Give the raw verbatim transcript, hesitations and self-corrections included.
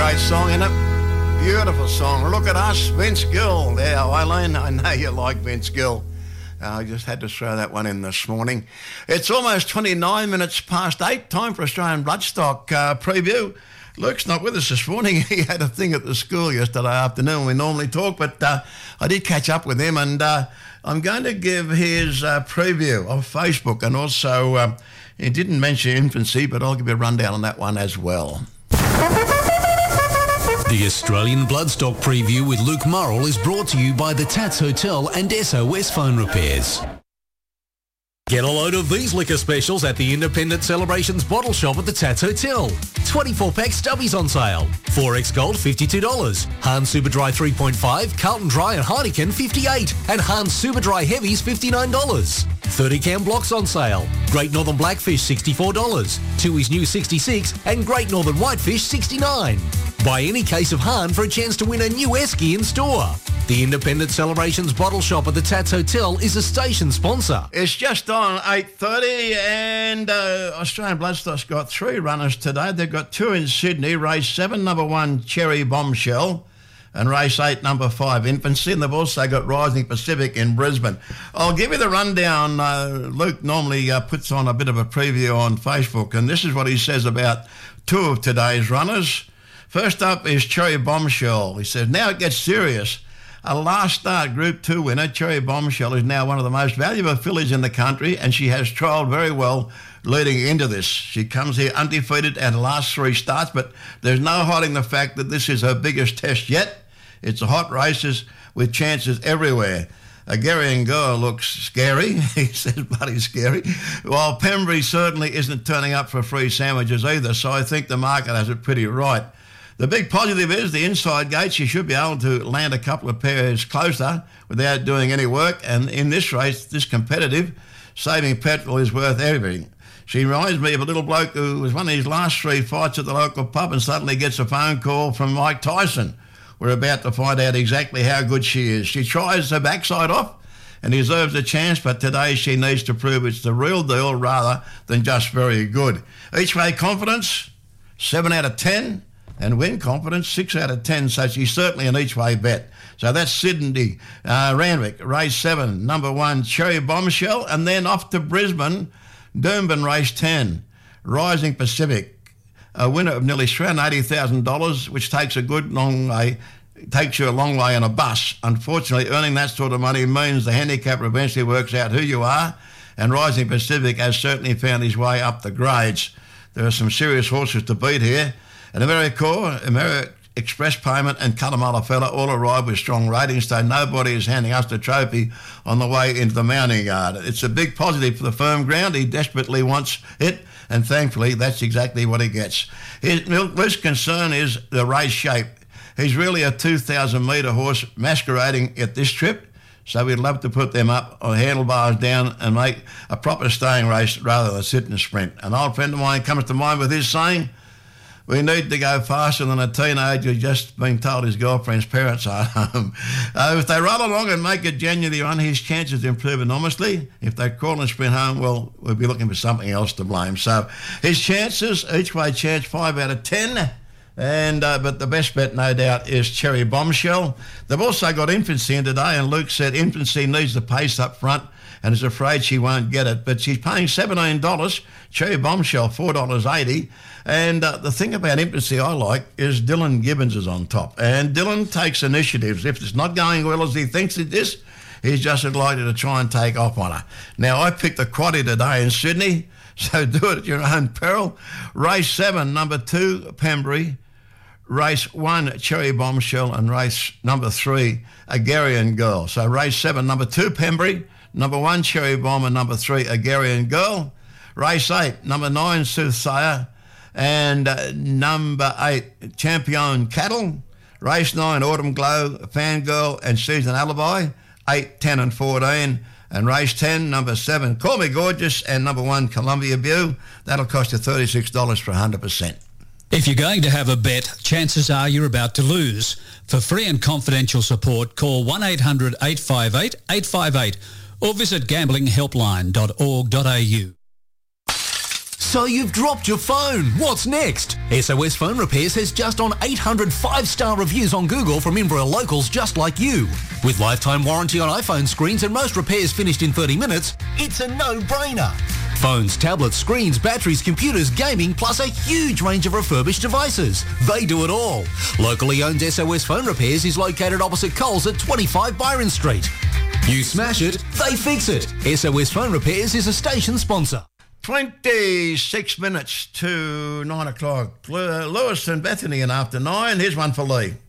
great song, isn't it? Beautiful song. Look at us, Vince Gill. There, Eileen, I know you like Vince Gill. Uh, I just had to throw that one in this morning. It's almost twenty-nine minutes past eight. Time for Australian Bloodstock uh, preview. Luke's not with us this morning. He had a thing at the school yesterday afternoon. We normally talk, but uh, I did catch up with him, and uh, I'm going to give his uh, preview of Facebook, and also uh, he didn't mention infancy, but I'll give you a rundown on that one as well. The Australian Bloodstock preview with Luke Murrell is brought to you by the Tats Hotel and S O S Phone Repairs. Get a load of these liquor specials at the Independent Celebrations Bottle Shop at the Tats Hotel. twenty-four pack stubbies on sale. four X Gold, fifty-two dollars. Hahn Super Dry three point five, Carlton Dry and Heineken, fifty-eight dollars. And Hahn Super Dry Heavies, fifty-nine dollars. thirty can blocks on sale. Great Northern Blackfish, sixty-four dollars. Tooheys New, sixty-six dollars. And Great Northern Whitefish, sixty-nine dollars. Buy any case of Hahn for a chance to win a new esky in store. The Independent Celebrations Bottle Shop at the Tats Hotel is a station sponsor. It's just on eight thirty, and uh, Australian Bloodstock's got three runners today. They've got two in Sydney, race seven, number one, Cherry Bombshell, and race eight, number five, Infancy, and they've also got Rising Pacific in Brisbane. I'll give you the rundown. Uh, Luke normally uh, puts on a bit of a preview on Facebook, and this is what he says about two of today's runners. First up is Cherry Bombshell. He says, now it gets serious. A last start Group two winner, Cherry Bombshell, is now one of the most valuable fillies in the country, and she has trialled very well leading into this. She comes here undefeated at the last three starts, but there's no hiding the fact that this is her biggest test yet. It's a hot races with chances everywhere. A Garian Girl looks scary. He says bloody scary. While Pembury certainly isn't turning up for free sandwiches either, so I think the market has it pretty right. The big positive is the inside gate. She should be able to land a couple of pairs closer without doing any work. And in this race, this competitive, saving petrol is worth everything. She reminds me of a little bloke who was one of his last three fights at the local pub and suddenly gets a phone call from Mike Tyson. We're about to find out exactly how good she is. She tries her backside off and deserves a chance, but today she needs to prove it's the real deal rather than just very good. Each way confidence, seven out of ten. And win confidence, six out of ten, so she's certainly an each-way bet. So that's Sydney, uh, Randwick, race seven, number one, Cherry Bombshell, and then off to Brisbane, Doomben, race ten, Rising Pacific, a winner of nearly three hundred eighty thousand dollars, which takes a good long way, takes you a long way on a bus. Unfortunately, earning that sort of money means the handicapper eventually works out who you are, and Rising Pacific has certainly found his way up the grades. There are some serious horses to beat here. And AmeriCorps, Ameri Express Payment and Cunnamulla Fella all arrived with strong ratings, so nobody is handing us the trophy on the way into the mounting yard. It's a big positive for the firm ground. He desperately wants it, and thankfully that's exactly what he gets. His most concern is the race shape. He's really a two thousand metre horse masquerading at this trip, so we'd love to put them up on handlebars down and make a proper staying race rather than sit and sprint. An old friend of mine comes to mind with his saying, we need to go faster than a teenager who's just been told his girlfriend's parents are home. Uh, if they roll along and make it genuinely run, his chances improve enormously. If they crawl and sprint home, well, we'll be looking for something else to blame. So his chances, each way chance, five out of ten. And uh, but the best bet, no doubt, is Cherry Bombshell. They've also got Infancy in today, and Luke said Infancy needs the pace up front and is afraid she won't get it. But she's paying seventeen dollars, Cherry Bombshell, four dollars eighty. And uh, the thing about Infancy I like is Dylan Gibbons is on top. And Dylan takes initiatives. If it's not going well as he thinks it is, he's just likely to try and take off on her. Now, I picked the quaddie today in Sydney, so do it at your own peril. Race seven, number two, Pembury. Race one, Cherry Bombshell, and race number three, A Garian Girl. So race seven, number two, Pembury. Number one, Cherry Bomb, and number three, A Garian Girl. Race eight, number nine, Soothsayer, and uh, number eight, Champion Cattle. Race nine, Autumn Glow, Fangirl, and Season Alibi. eight, ten, and fourteen. And race ten, number seven, Call Me Gorgeous, and number one, Columbia View. That'll cost you thirty-six dollars for one hundred percent. If you're going to have a bet, chances are you're about to lose. For free and confidential support, call one eight hundred eight five eight eight five eight or visit gambling helpline dot org dot a u. So you've dropped your phone. What's next? S O S Phone Repairs has just on eight hundred five-star reviews on Google from Inverell locals just like you. With lifetime warranty on iPhone screens and most repairs finished in thirty minutes, it's a no-brainer. Phones, tablets, screens, batteries, computers, gaming, plus a huge range of refurbished devices. They do it all. Locally owned S O S Phone Repairs is located opposite Coles at twenty-five Byron Street. You smash it, they fix it. S O S Phone Repairs is a station sponsor. twenty-six minutes to nine o'clock. Lewis and Bethany in after nine. Here's one for Lee.